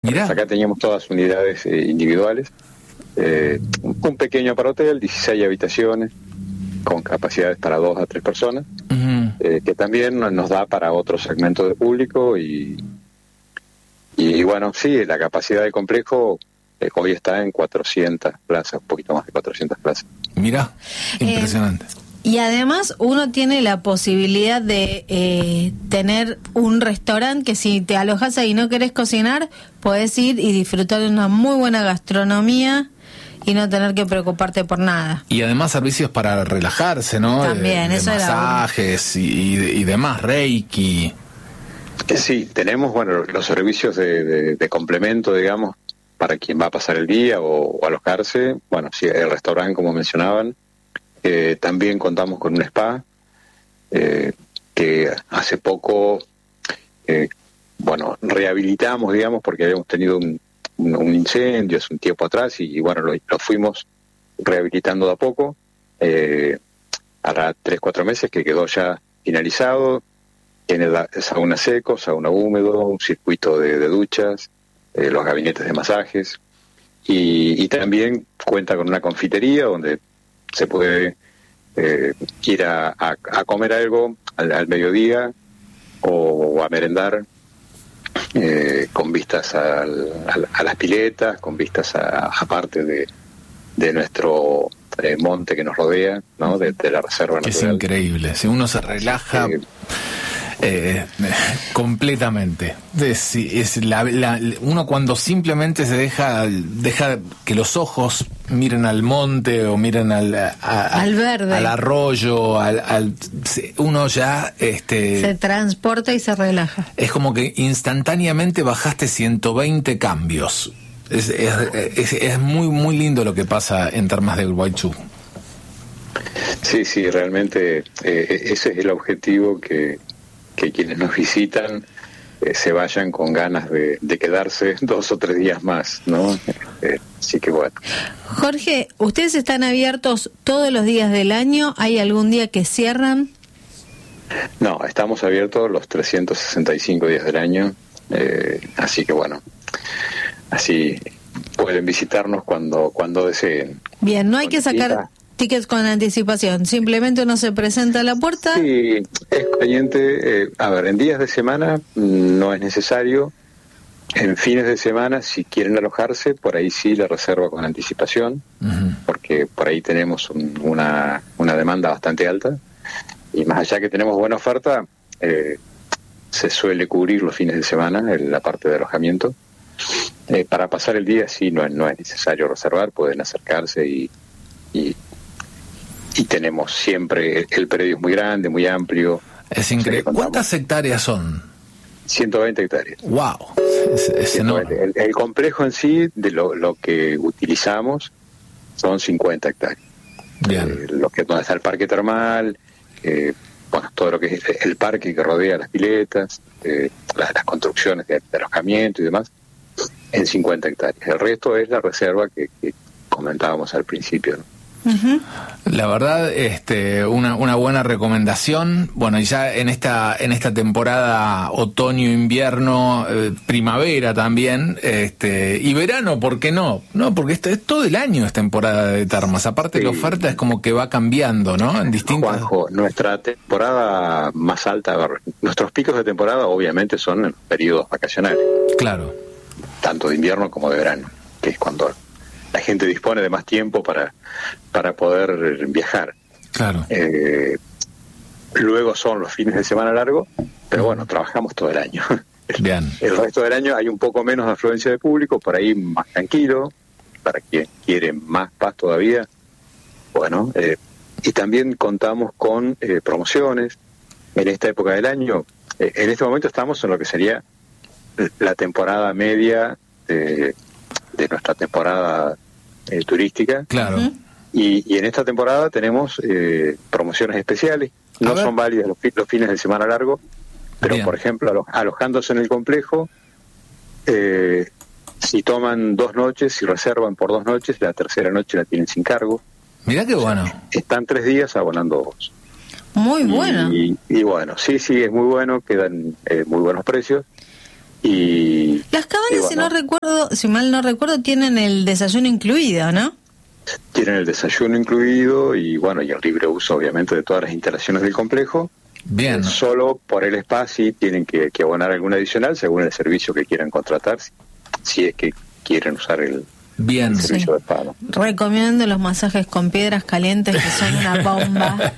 Mirá. Acá teníamos todas unidades individuales, un pequeño para hotel, 16 habitaciones, con capacidades para 2 a 3 personas, que también nos da para otro segmento de público y bueno, sí, la capacidad del complejo hoy está en 400 plazas, un poquito más de 400 plazas. Mirá, impresionante. Y además uno tiene la posibilidad de tener un restaurante que si te alojas ahí y no querés cocinar, podés ir y disfrutar de una muy buena gastronomía y no tener que preocuparte por nada. Y además servicios para relajarse, ¿no? También, eso era masajes y demás, Reiki. Sí, tenemos, bueno, los servicios de complemento, digamos, para quien va a pasar el día o alojarse. Bueno, sí, el restaurante, como mencionaban. También contamos con un spa que hace poco, rehabilitamos, digamos, porque habíamos tenido un incendio hace un tiempo atrás y bueno, lo fuimos rehabilitando de a poco. Hará 3-4 meses que quedó ya finalizado. Tiene sauna seco, sauna húmedo, un circuito de duchas, los gabinetes de masajes y también cuenta con una confitería donde se puede ir a comer algo al mediodía o a merendar con vistas a las piletas, con vistas a parte de nuestro monte que nos rodea, ¿no? de la reserva natural. Es increíble, si uno se relaja completamente. Uno cuando simplemente se deja que los ojos miren al monte o miren al verde, al arroyo, uno ya se transporta y se relaja. Es como que instantáneamente bajaste 120 cambios. Es muy muy lindo lo que pasa en Termas del Guaychú. Sí, realmente ese es el objetivo, que quienes nos visitan se vayan con ganas de quedarse 2 o 3 días más, ¿no? Así que bueno. Jorge, ¿ustedes están abiertos todos los días del año? ¿Hay algún día que cierran? No, estamos abiertos los 365 días del año, así que bueno, así pueden visitarnos cuando deseen. Bien, no hay que sacar tickets con anticipación, simplemente uno se presenta a la puerta. Sí, es conveniente, en días de semana no es necesario. En fines de semana, si quieren alojarse, por ahí sí la reserva con anticipación, porque por ahí tenemos una demanda bastante alta, y más allá que tenemos buena oferta, se suele cubrir los fines de semana la parte de alojamiento. Para pasar el día sí no es necesario reservar, pueden acercarse y tenemos siempre, el predio es muy grande, muy amplio. Es increíble. ¿Cuántas hectáreas son? 120 hectáreas. ¡Wow! Es enorme. El complejo en sí, de lo que utilizamos, son 50 hectáreas. Bien. Donde está el parque termal, todo lo que es el parque que rodea las piletas, las construcciones de alojamiento y demás, en 50 hectáreas. El resto es la reserva que comentábamos al principio, ¿no? La verdad, una buena recomendación. Bueno, y ya en esta temporada otoño-invierno, primavera también, y verano, ¿por qué no? No, porque es todo el año es temporada de termas. Aparte, sí. La oferta es como que va cambiando, ¿no? En distintas. Juanjo, nuestra temporada más alta, nuestros picos de temporada obviamente son en periodos vacacionales. Claro. Tanto de invierno como de verano, que es cuando la gente dispone de más tiempo para poder viajar. Claro. Luego son los fines de semana largos, pero bueno, trabajamos todo el año. Bien. El resto del año hay un poco menos de afluencia de público, por ahí más tranquilo, para quien quiere más paz todavía. Bueno, y también contamos con promociones en esta época del año. En este momento estamos en lo que sería la temporada media de nuestra temporada turística. Claro. Y en esta temporada tenemos promociones especiales. No son válidas los fines de semana largo, pero bien. Por ejemplo, alojándose en el complejo, si toman 2 noches, si reservan por 2 noches, la tercera noche la tienen sin cargo. Mirá qué bueno. Están 3 días abonando 2. Muy bueno. Y bueno, sí, es muy bueno, quedan muy buenos precios. Y las cabañas, si mal no recuerdo, tienen el desayuno incluido, ¿no? Tienen el desayuno incluido y bueno, y el libre uso obviamente de todas las instalaciones del complejo. Bien. Solo por el spa sí tienen que abonar alguna adicional según el servicio que quieran contratar, si es que quieren usar el servicio de spa, ¿no? Recomiendo los masajes con piedras calientes, que son una bomba.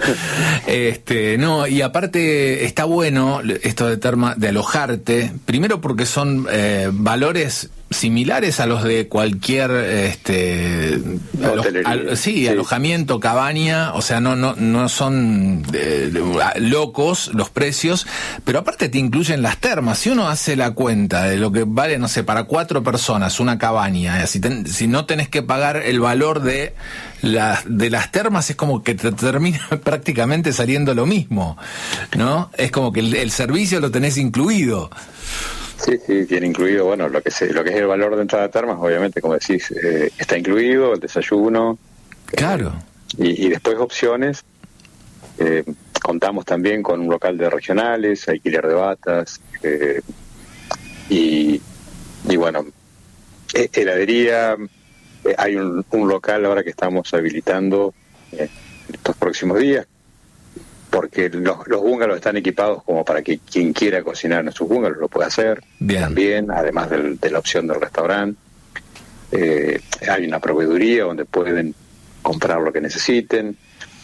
No, y aparte está bueno esto de alojarte, primero porque son valores similares a los de cualquier alojamiento, cabaña, o sea, no son locos los precios, pero aparte te incluyen las termas. Si uno hace la cuenta de lo que vale, no sé, para 4 personas una cabaña, si no tenés que pagar el valor de las termas, es como que te termina prácticamente saliendo lo mismo, ¿no? Es como que el servicio lo tenés incluido. Sí, tiene incluido, bueno, lo que es el valor de entrada a termas, obviamente, como decís, está incluido el desayuno. Claro. Y después opciones. Contamos también con un local de regionales, alquiler de batas, y bueno, heladería. Hay un local ahora que estamos habilitando estos próximos días, porque los bungalows están equipados como para que quien quiera cocinar en sus bungalows lo pueda hacer. Bien. También, además de la opción del restaurante. Hay una proveeduría donde pueden comprar lo que necesiten.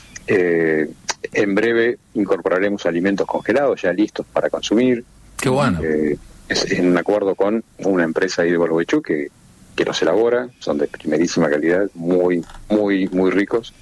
En breve incorporaremos alimentos congelados ya listos para consumir. Qué bueno. Es en un acuerdo con una empresa ahí de Gualeguaychú que los elabora, son de primerísima calidad, muy, muy, muy ricos.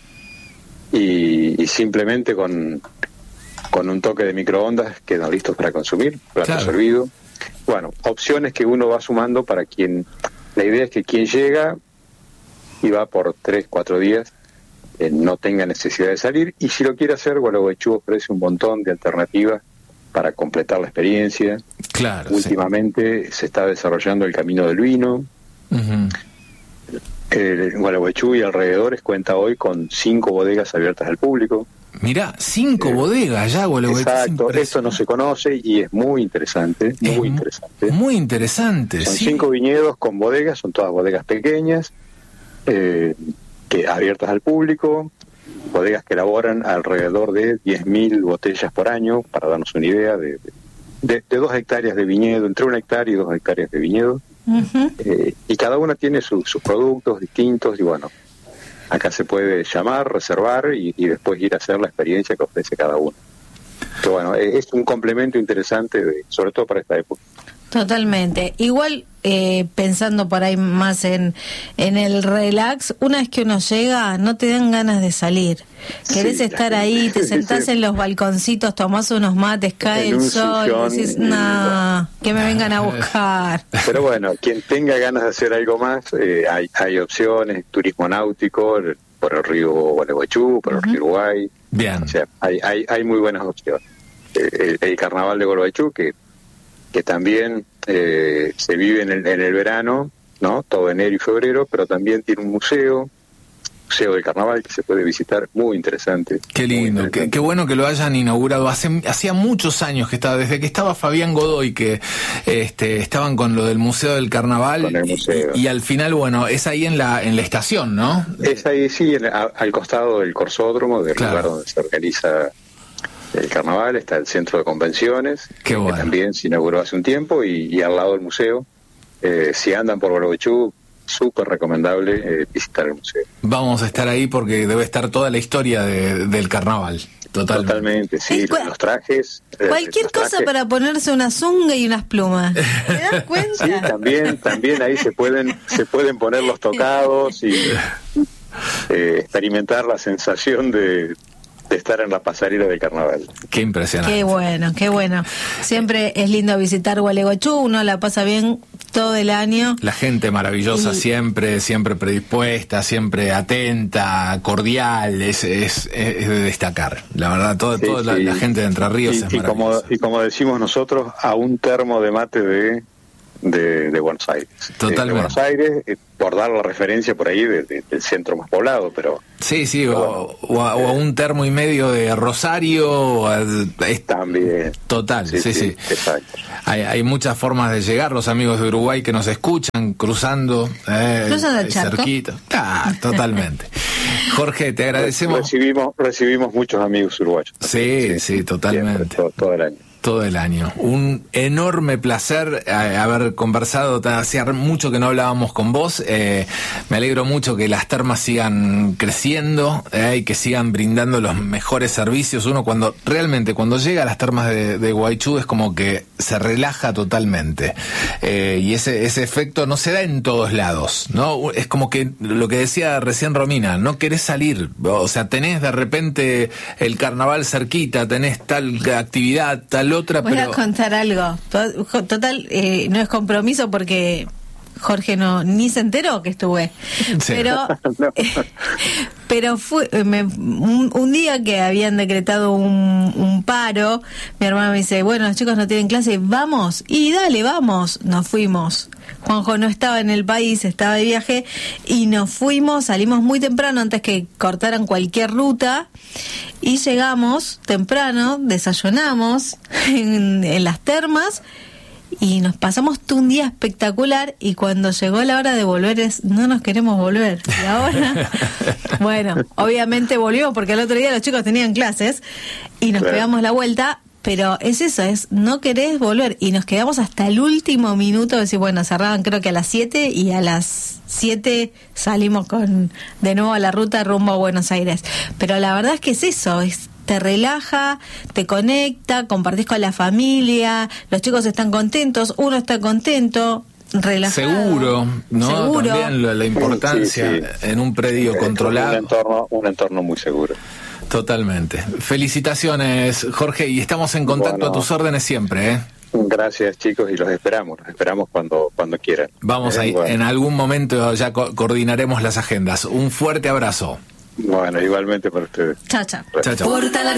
Y simplemente con un toque de microondas quedan listos para consumir, plato servido. Bueno, opciones que uno va sumando para quien... La idea es que quien llega y va por 3-4 días no tenga necesidad de salir, y si lo quiere hacer, Gualeguaychú ofrece un montón de alternativas para completar la experiencia. Claro. Últimamente se está desarrollando el Camino del Vino. Uh-huh. Gualeguaychú y alrededores cuenta hoy con 5 bodegas abiertas al público. Mirá, 5 bodegas ya, Gualeguaychú. Exacto, esto no se conoce y es muy interesante, Muy interesante. Son 5 viñedos con bodegas, son todas bodegas pequeñas, que abiertas al público, bodegas que elaboran alrededor de 10.000 botellas por año, para darnos una idea de 2 hectáreas de viñedo, entre 1 hectárea y 2 hectáreas de viñedo. Uh-huh. Y cada una tiene sus productos distintos, y bueno, acá se puede llamar, reservar y después ir a hacer la experiencia que ofrece cada uno. Pero bueno, es un complemento interesante, sobre todo para esta época. Totalmente. Igual, pensando por ahí más en el relax, una vez que uno llega, no te dan ganas de salir. Querés estar ahí, te sentás en los balconcitos, tomás unos mates, cae el sol, y decís, no, que me vengan a buscar. Pero bueno, quien tenga ganas de hacer algo más, hay opciones, turismo náutico, por el río Gualeguaychú, por el río Uruguay. Bien. O sea, hay muy buenas opciones. El carnaval de Gualeguaychú, que también se vive en el verano, ¿no? Todo enero y febrero, pero también tiene un museo del carnaval que se puede visitar, muy interesante. Qué lindo, qué bueno que lo hayan inaugurado. Hacía muchos años que estaba, desde que estaba Fabián Godoy, que estaban con lo del Museo del Carnaval. Con el museo. Y al final, bueno, es ahí en la estación, ¿no? Es ahí, sí, al costado del Corsódromo, del lugar donde se organiza el carnaval. Está el centro de convenciones, que también se inauguró hace un tiempo, y al lado del museo. Si andan por Gualeguaychú, súper recomendable visitar el museo. Vamos a estar ahí porque debe estar toda la historia del carnaval. Totalmente, sí, los trajes. Cualquier cosa para ponerse una zunga y unas plumas. ¿Te das cuenta? Sí, también ahí se pueden poner los tocados y experimentar la sensación de estar en la pasarela del carnaval. Qué impresionante. Qué bueno. Siempre es lindo visitar Gualeguaychú, uno la pasa bien todo el año. La gente maravillosa, siempre predispuesta, siempre atenta, cordial, es de destacar. La verdad, toda la gente de Entre Ríos es maravillosa. Y como decimos nosotros, a un termo de mate de de Buenos Aires. Totalmente. De Buenos Aires, por dar la referencia por ahí del centro más poblado, pero... Sí, o a un termo y medio de Rosario. También. Total, sí. Exacto. Hay muchas formas de llegar, los amigos de Uruguay que nos escuchan, cruzando el charco. cerquita. Totalmente. Jorge, te agradecemos. Recibimos muchos amigos uruguayos. Sí, totalmente. Siempre, todo el año. Todo el año. Un enorme placer haber conversado. Hacía mucho que no hablábamos con vos. Me alegro mucho que las termas sigan creciendo y que sigan brindando los mejores servicios. Uno cuando llega a las termas de Guaychú es como que se relaja totalmente. Y ese efecto no se da en todos lados, ¿no? Es como que lo que decía recién Romina, no querés salir. O sea, tenés de repente el carnaval cerquita, tenés tal actividad, tal otra. Voy a contar algo. Total, no es compromiso porque Jorge ni se enteró que estuve. Sí. Pero fue un día que habían decretado un paro, mi hermana me dice, bueno, los chicos no tienen clase, vamos. Y dale, vamos. Nos fuimos. Juanjo no estaba en el país, estaba de viaje, y nos fuimos, salimos muy temprano antes que cortaran cualquier ruta, y llegamos temprano, desayunamos en las termas, y nos pasamos un día espectacular, y cuando llegó la hora de volver no nos queremos volver. Y ahora, bueno, obviamente volvimos porque el otro día los chicos tenían clases y nos pegamos la vuelta, pero es eso, no querés volver, y nos quedamos hasta el último minuto, decir, bueno, cerraban creo que a las 7 y a las 7 salimos de nuevo a la ruta rumbo a Buenos Aires. Pero la verdad es que es eso, te relaja, te conecta, compartís con la familia, los chicos están contentos, uno está contento, relajado. Seguro, ¿no? Seguro. También la importancia en un predio controlado. Un entorno muy seguro. Totalmente. Felicitaciones, Jorge, y estamos en contacto a tus órdenes siempre, ¿eh? Gracias, chicos, y los esperamos cuando quieran. Vamos ahí, bueno. En algún momento ya coordinaremos las agendas. Un fuerte abrazo. Bueno, igualmente para ustedes. Chao, chao. Portal